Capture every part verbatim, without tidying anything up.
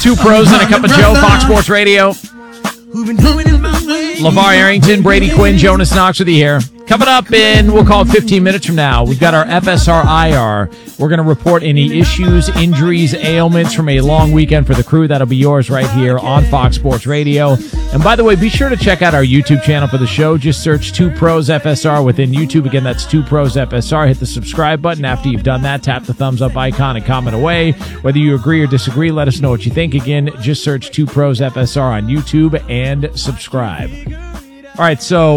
Two Pros and a Cup of Joe, Fox Sports Radio. LeVar Arrington, Brady Quinn, Jonas Knox with you here. Coming up in, we'll call it fifteen minutes from now, we've got our F S R I R. We're going to report any issues, injuries, ailments from a long weekend for the crew. That'll be yours right here on Fox Sports Radio. And by the way, be sure to check out our YouTube channel for the show. Just search Two Pros F S R within YouTube. Again, that's Two Pros F S R. Hit the subscribe button. After you've done that, tap the thumbs up icon and comment away. Whether you agree or disagree, let us know what you think. Again, just search Two Pros F S R on YouTube and subscribe. All right, so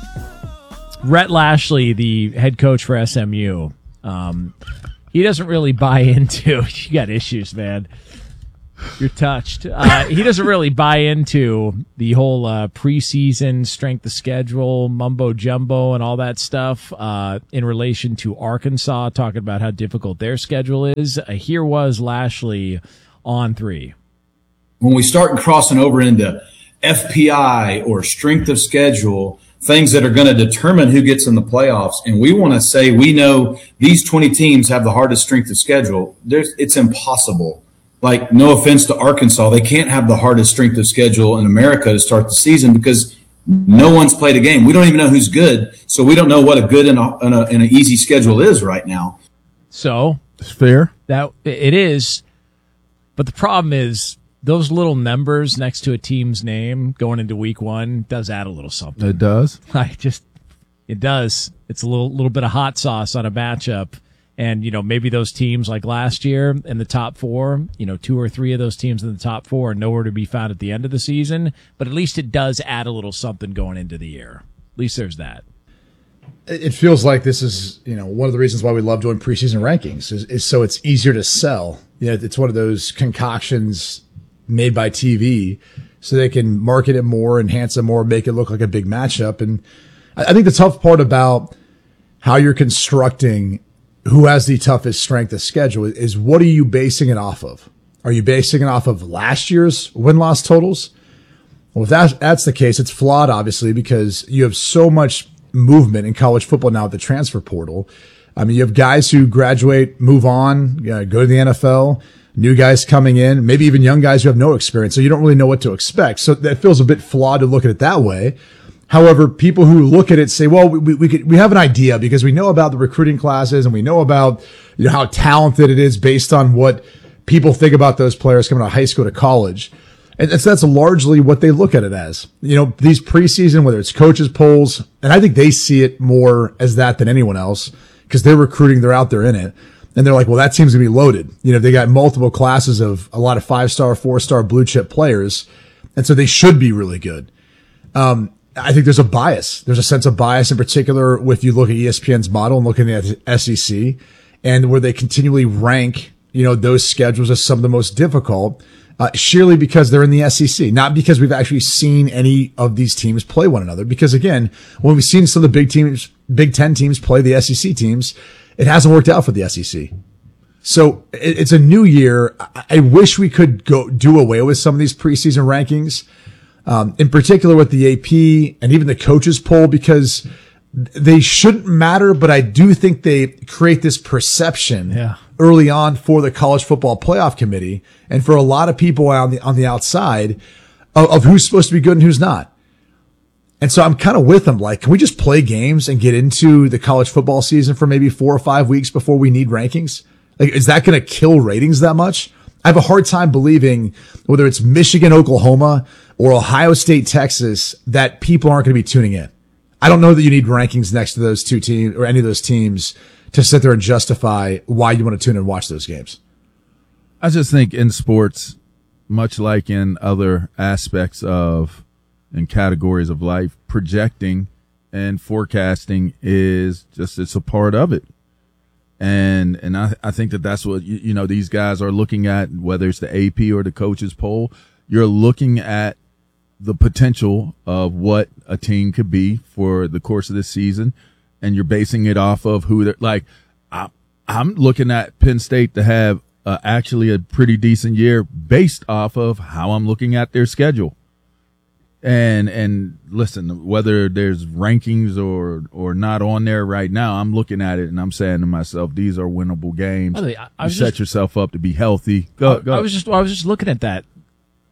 Rhett Lashley, the head coach for S M U, um, he doesn't really buy into – you got issues, man. You're touched. Uh, he doesn't really buy into the whole uh, preseason strength of schedule, mumbo-jumbo and all that stuff uh, in relation to Arkansas, talking about how difficult their schedule is. Uh, here was Lashley on three. When we start crossing over into F P I or strength of schedule – things that are going to determine who gets in the playoffs. And we want to say we know these twenty teams have the hardest strength of schedule. There's, it's impossible. Like, no offense to Arkansas, they can't have the hardest strength of schedule in America to start the season because no one's played a game. We don't even know who's good, so we don't know what a good and, a, and, a, and an easy schedule is right now. So it's fair. That it is, but the problem is, those little numbers next to a team's name going into week one does add a little something. It does. I just, it does. It's a little little bit of hot sauce on a matchup. And, you know, maybe those teams like last year in the top four, you know, two or three of those teams in the top four are nowhere to be found at the end of the season. But at least it does add a little something going into the year. At least there's that. It feels like this is, you know, one of the reasons why we love doing preseason rankings is, is so it's easier to sell. You know, it's one of those concoctions made by T V so they can market it more, enhance it more, make it look like a big matchup. And I think the tough part about how you're constructing who has the toughest strength of schedule is what are you basing it off of? Are you basing it off of last year's win-loss totals? Well, if that, that's the case, it's flawed, obviously, because you have so much movement in college football now with the transfer portal. I mean, you have guys who graduate, move on, you know, go to the N F L, new guys coming in, maybe even young guys who have no experience. So you don't really know what to expect. So that feels a bit flawed to look at it that way. However, people who look at it say, well, we, we could, we have an idea because we know about the recruiting classes and we know about, you know, how talented it is based on what people think about those players coming out of high school to college. And so that's largely what they look at it as. You know, these preseason, whether it's coaches polls, and I think they see it more as that than anyone else because they're recruiting, they're out there in it. And they're like, well, that team's going to be loaded. You know, they got multiple classes of a lot of five-star, four-star blue chip players. And so they should be really good. Um, I think there's a bias. There's a sense of bias in particular with you look at E S P N's model and looking at the S E C and where they continually rank, you know, those schedules as some of the most difficult, uh, surely because they're in the S E C, not because we've actually seen any of these teams play one another. Because again, when we've seen some of the big teams, Big Ten teams play the S E C teams, it hasn't worked out for the S E C. So it's a new year. I wish we could go do away with some of these preseason rankings, um, in particular with the A P and even the coaches poll, because they shouldn't matter. But I do think they create this perception yeah. early on for the College Football Playoff Committee and for a lot of people on the on the outside of, of who's supposed to be good and who's not. And so I'm kind of with them. Like, can we just play games and get into the college football season for maybe four or five weeks before we need rankings? Like, is that going to kill ratings that much? I have a hard time believing whether it's Michigan, Oklahoma, or Ohio State, Texas, that people aren't going to be tuning in. I don't know that you need rankings next to those two teams or any of those teams to sit there and justify why you want to tune in and watch those games. I just think in sports, much like in other aspects of and categories of life, projecting and forecasting is just, it's a part of it. And, and I, I think that that's what, you, you know, these guys are looking at, whether it's the A P or the coaches poll, you're looking at the potential of what a team could be for the course of this season. And you're basing it off of who they're like, I, I'm looking at Penn State to have uh, actually a pretty decent year based off of how I'm looking at their schedule. And, and listen, whether there's rankings or, or not on there right now, I'm looking at it and I'm saying to myself, these are winnable games. I, I you set just, yourself up to be healthy. Go, I, go. I was just, I was just looking at that.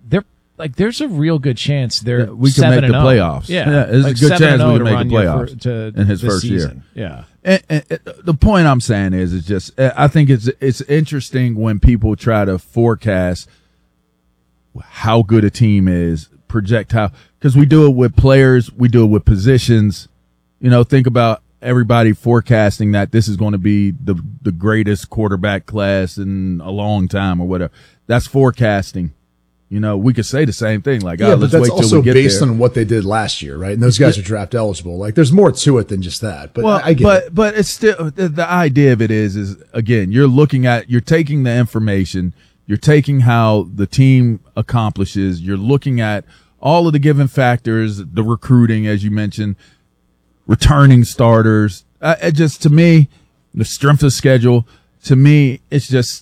they're like there's a real good chance they're Yeah, we can seven make and the oh. playoffs. Yeah, Yeah, there's a like good seven chance and we oh can to make the run you playoffs for- to in his this first year. season. Yeah. And, and, and the point I'm saying is, is just I think it's it's interesting when people try to forecast how good a team is, project how, because we do it with players, we do it with positions. You know, think about everybody forecasting that this is going to be the the greatest quarterback class in a long time or whatever. That's forecasting. You know, we could say the same thing, like, Yeah, oh, but let's that's wait till also we get based there. on what they did last year, right? And those guys are draft eligible. Like, there's more to it than just that. But Well, I, I get but it. but it's still the, the idea of it is is again, you're looking at you're taking the information, you're taking how the team accomplishes, you're looking at all of the given factors, the recruiting, as you mentioned, returning starters. Uh, it just to me, the strength of schedule. To me, it's just